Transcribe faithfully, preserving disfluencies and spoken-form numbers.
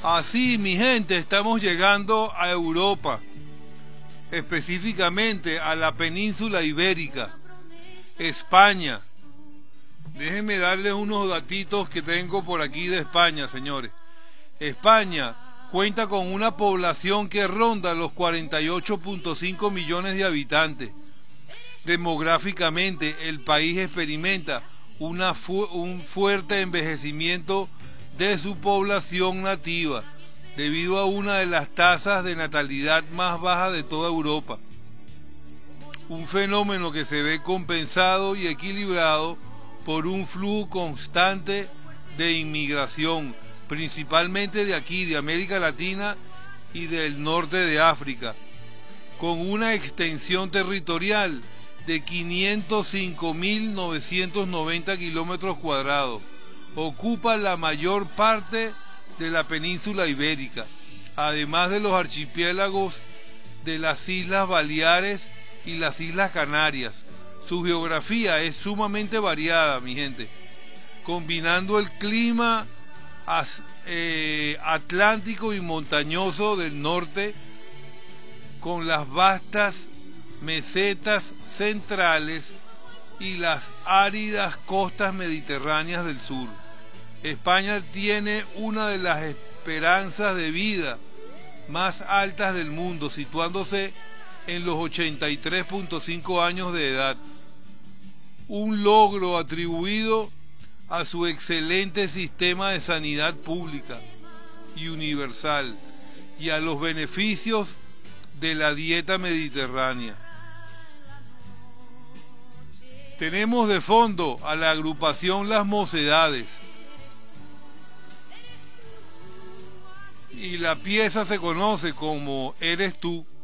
Así, mi gente, estamos llegando a Europa, específicamente a la península ibérica, España. Déjenme darles unos datitos que tengo por aquí de España, señores. España cuenta con una población que ronda los cuarenta y ocho punto cinco millones de habitantes. Demográficamente, el país experimenta una fu un fuerte envejecimiento de su población nativa, debido a una de las tasas de natalidad más bajas de toda Europa. Un fenómeno que se ve compensado y equilibrado por un flujo constante de inmigración, principalmente de aquí, de América Latina y del norte de África, con una extensión territorial de quinientos cinco mil novecientos noventa kilómetros cuadrados. Ocupa la mayor parte de la península ibérica, además de los archipiélagos de las Islas Baleares y las Islas Canarias. Su geografía es sumamente variada, mi gente, combinando el clima as, eh, atlántico y montañoso del norte con las vastas mesetas centrales y las áridas costas mediterráneas del sur. España tiene una de las esperanzas de vida más altas del mundo, situándose en los ochenta y tres punto cinco años de edad. Un logro atribuido a su excelente sistema de sanidad pública y universal y a los beneficios de la dieta mediterránea. Tenemos de fondo a la agrupación Las Mocedades, y la pieza se conoce como Eres Tú.